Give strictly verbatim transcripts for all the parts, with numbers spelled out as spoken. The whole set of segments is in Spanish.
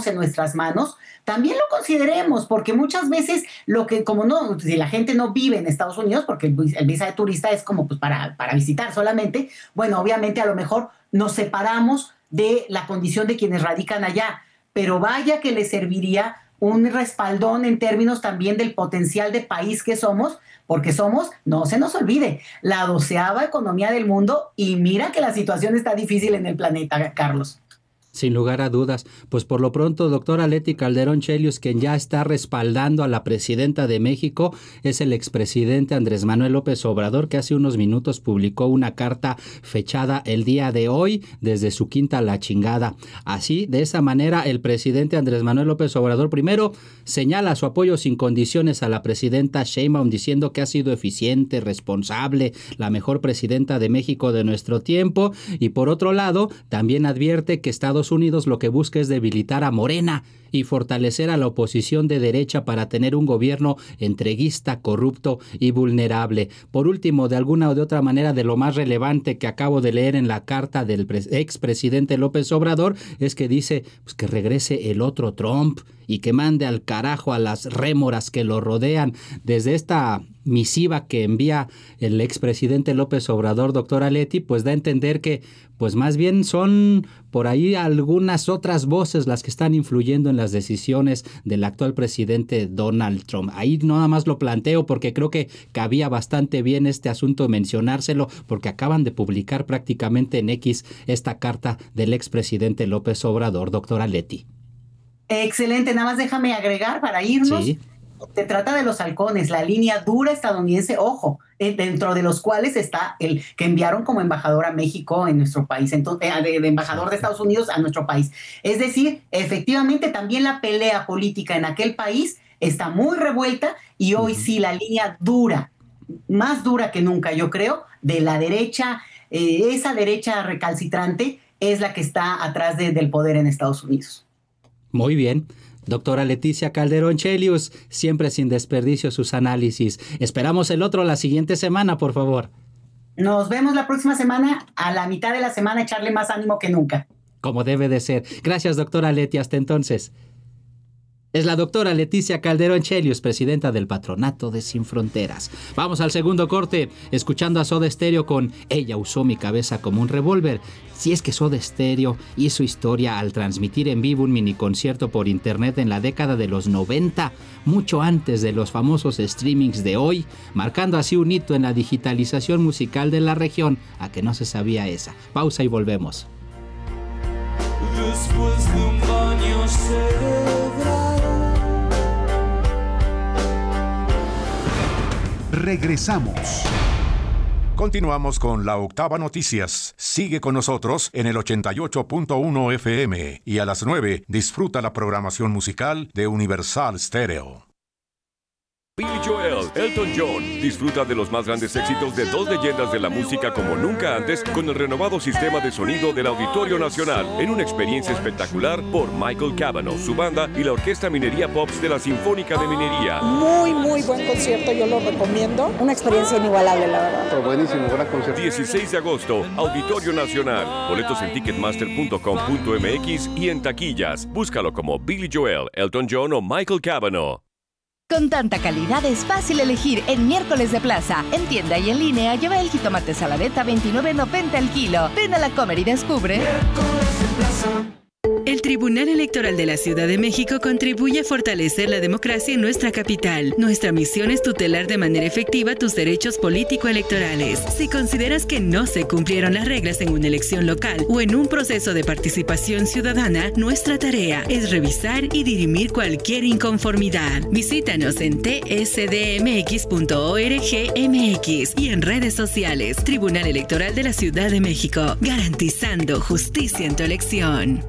tenemos en nuestras manos, también lo consideremos, porque muchas veces lo que, como no, si la gente no vive en Estados Unidos, porque el, el visa de turista es como pues para, para visitar solamente, bueno, obviamente a lo mejor nos separamos de la condición de quienes radican allá, pero vaya que les serviría un respaldón en términos también del potencial de país que somos, porque somos, no se nos olvide, la doceava economía del mundo y mira que la situación está difícil en el planeta, Carlos. Sin lugar a dudas. Pues por lo pronto, doctora Leti Calderón Chelius, quien ya está respaldando a la presidenta de México, es el expresidente Andrés Manuel López Obrador, que hace unos minutos publicó una carta fechada el día de hoy desde su quinta La Chingada. Así, de esa manera, el presidente Andrés Manuel López Obrador primero señala su apoyo sin condiciones a la presidenta Sheinbaum, diciendo que ha sido eficiente, responsable, la mejor presidenta de México de nuestro tiempo, y por otro lado, también advierte que Estados Unidos lo que busca es debilitar a Morena y fortalecer a la oposición de derecha para tener un gobierno entreguista, corrupto y vulnerable. Por último, de alguna o de otra manera, de lo más relevante que acabo de leer en la carta del expresidente López Obrador es que dice pues, que regrese el otro Trump y que mande al carajo a las rémoras que lo rodean. Desde esta misiva que envía el expresidente López Obrador, doctora Leti, pues da a entender que pues más bien son por ahí algunas otras voces las que están influyendo en las decisiones del actual presidente Donald Trump. Ahí nada más lo planteo porque creo que cabía bastante bien este asunto mencionárselo, porque acaban de publicar prácticamente en X esta carta del expresidente López Obrador, doctora Leti. Excelente, nada más déjame agregar para irnos. Sí. Se trata de los halcones, la línea dura estadounidense, ojo, eh, dentro de los cuales está el que enviaron como embajador a México en nuestro país, entonces, eh, de, de embajador de Estados Unidos a nuestro país. Es decir, efectivamente también la pelea política en aquel país está muy revuelta y hoy uh-huh. sí la línea dura, más dura que nunca, yo creo, de la derecha, eh, esa derecha recalcitrante es la que está atrás de, del poder en Estados Unidos. Muy bien. Doctora Leticia Calderón Chelius, siempre sin desperdicio sus análisis. Esperamos el otro la siguiente semana, por favor. Nos vemos la próxima semana, a la mitad de la semana, echarle más ánimo que nunca. Como debe de ser. Gracias, doctora Leti, hasta entonces. Es la doctora Leticia Calderón Chelius, presidenta del Patronato de Sin Fronteras. Vamos al segundo corte, escuchando a Soda Stereo con Ella usó mi cabeza como un revólver. Si es que Soda Stereo hizo historia al transmitir en vivo un miniconcierto por internet en la década de los noventa, mucho antes de los famosos streamings de hoy, marcando así un hito en la digitalización musical de la región, a que no se sabía esa. Pausa y volvemos. Después de un baño cerebral. Regresamos. Continuamos con la Octava Noticias. Sigue con nosotros en el ochenta y ocho punto uno F M y a las nueve disfruta la programación musical de Universal Stereo. Billy Joel, Elton John, disfruta de los más grandes éxitos de dos leyendas de la música como nunca antes con el renovado sistema de sonido del Auditorio Nacional en una experiencia espectacular por Michael Cavanaugh, su banda y la Orquesta Minería Pops de la Sinfónica de Minería. Muy, muy buen concierto, yo lo recomiendo. Una experiencia inigualable, la verdad. Pero buenísimo, gran concierto. dieciséis de agosto, Auditorio Nacional. Boletos en ticketmaster punto com punto m x y en taquillas. Búscalo como Billy Joel, Elton John o Michael Cavanaugh. Con tanta calidad es fácil elegir en Miércoles de Plaza. En tienda y en línea lleva el jitomate saladeta a veintinueve noventa el kilo. Ven a la Comer y descubre. Miércoles de Plaza. El Tribunal Electoral de la Ciudad de México contribuye a fortalecer la democracia en nuestra capital. Nuestra misión es tutelar de manera efectiva tus derechos político-electorales. Si consideras que no se cumplieron las reglas en una elección local o en un proceso de participación ciudadana, nuestra tarea es revisar y dirimir cualquier inconformidad. Visítanos en t s d m x punto org m x y en redes sociales. Tribunal Electoral de la Ciudad de México, garantizando justicia en tu elección.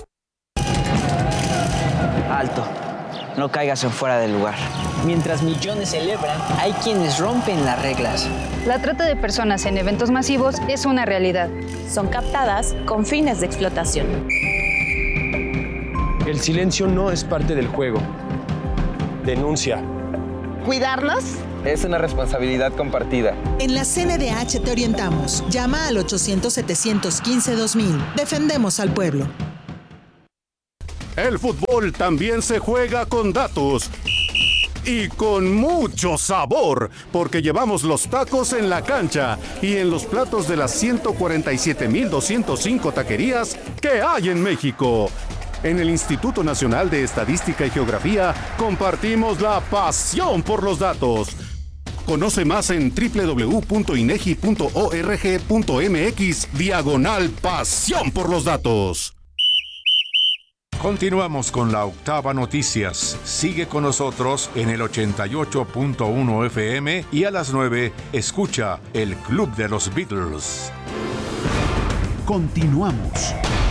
Alto, no caigas en fuera del lugar. Mientras millones celebran, hay quienes rompen las reglas. La trata de personas en eventos masivos es una realidad. Son captadas con fines de explotación. El silencio no es parte del juego. Denuncia. ¿Cuidarnos? Es una responsabilidad compartida. En la C N D H te orientamos. Llama al ochocientos, setecientos quince, dos mil. Defendemos al pueblo. El fútbol también se juega con datos. Y con mucho sabor, porque llevamos los tacos en la cancha y en los platos de las ciento cuarenta y siete mil doscientas cinco taquerías que hay en México. En el Instituto Nacional de Estadística y Geografía compartimos la pasión por los datos. Conoce más en doble u doble u doble u punto inegi punto org punto mx diagonal pasión por los datos. Continuamos con la Octava Noticias. Sigue con nosotros en el ochenta y ocho punto uno F M y a las nueve escucha el Club de los Beatles. Continuamos.